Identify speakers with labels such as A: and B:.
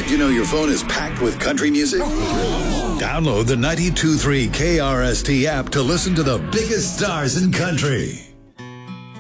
A: Did you know your phone is packed with country music? Download the 92.3 KRST app to listen to the biggest stars in country.